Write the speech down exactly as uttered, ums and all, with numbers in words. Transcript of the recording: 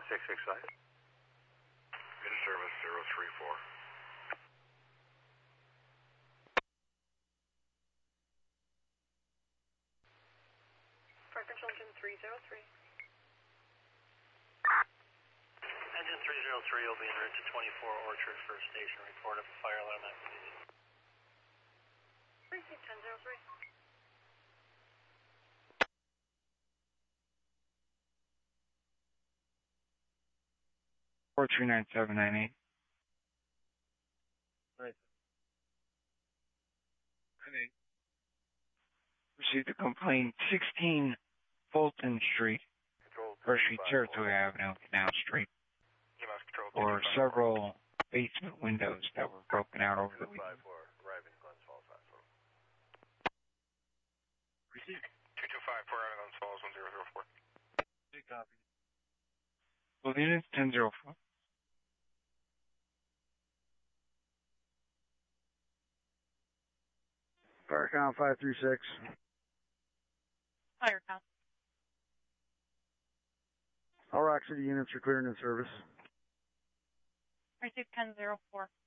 one six six five. In service zero three four. Fire control engine three zero three. Engine three zero three will be en route to twenty-four Orchard First Station. Report of fire alarm activity. Receive ten zero three. four three nine seven nine eight. Right. Received a complaint, sixteen Fulton Street, Hershey Territory Avenue, Canal Street, for several basement windows that were broken out over the weekend. Arriving Glens Falls Hospital. Received. two two five four, arriving Glens Falls one zero zero four. Two copy. Well, the unit's ten zero four. Fire count five three six. Fire count. All Rock City units are clearing in service. Receive ten zero four.